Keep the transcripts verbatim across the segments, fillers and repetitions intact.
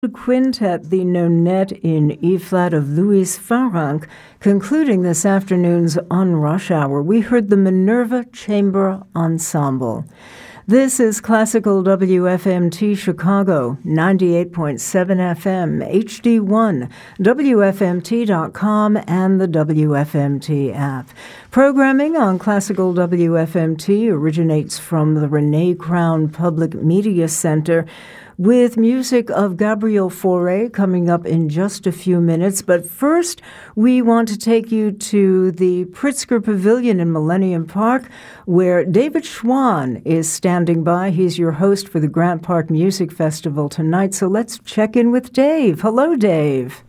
Quintet, the Nonette in E-flat of Louis Farrenc, concluding this afternoon's On Rush Hour. We heard the Minerva Chamber Ensemble. This is Classical W F M T Chicago, ninety-eight point seven F M, H D one, W F M T dot com, and the W F M T app. Programming on Classical W F M T originates from the Renee Crown Public Media Center, with music of Gabriel Fauré coming up in just a few minutes. But first, we want to take you to the Pritzker Pavilion in Millennium Park, where David Schwann is standing by. He's your host for the Grant Park Music Festival tonight. So let's check in with Dave. Hello, Dave.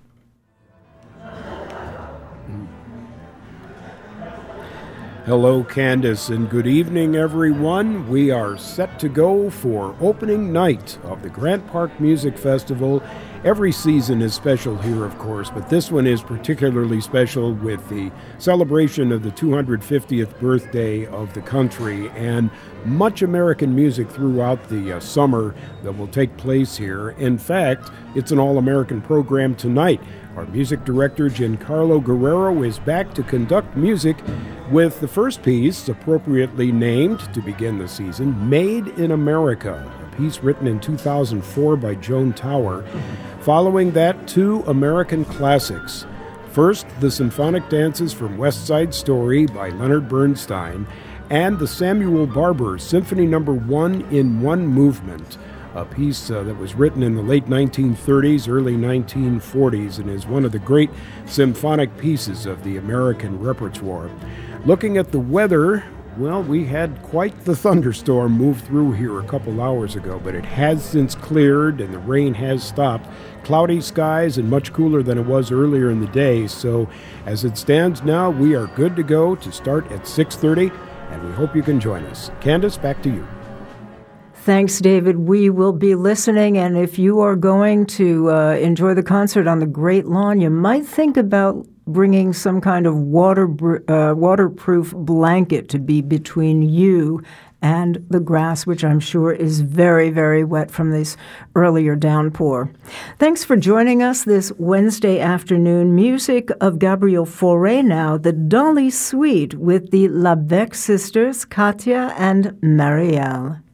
Hello, Candace, and good evening, everyone. We are set to go for opening night of the Grant Park Music Festival. Every season is special here, of course, but this one is particularly special with the celebration of the two hundred fiftieth birthday of the country and much American music throughout the uh, summer that will take place here. In fact, it's an all-American program tonight. Our music director, Giancarlo Guerrero, is back to conduct music with the first piece, appropriately named to begin the season, Made in America, a piece written in two thousand four by Joan Tower. Following that, two American classics. First, the Symphonic Dances from West Side Story by Leonard Bernstein, and the Samuel Barber Symphony Number One in One Movement, a piece uh, that was written in the late nineteen thirties, early nineteen forties, and is one of the great symphonic pieces of the American repertoire. Looking at the weather, well, we had quite the thunderstorm move through here a couple hours ago, but it has since cleared and the rain has stopped. Cloudy skies and much cooler than it was earlier in the day, so as it stands now, we are good to go to start at six thirty, and we hope you can join us. Candace, back to you. Thanks, David. We will be listening, and if you are going to uh, enjoy the concert on the Great Lawn, you might think about bringing some kind of water uh, waterproof blanket to be between you and the grass, which I'm sure is very, very wet from this earlier downpour. Thanks for joining us this Wednesday afternoon. Music of Gabriel Fauré now, the Dolly Suite with the Labec sisters, Katya and Marielle.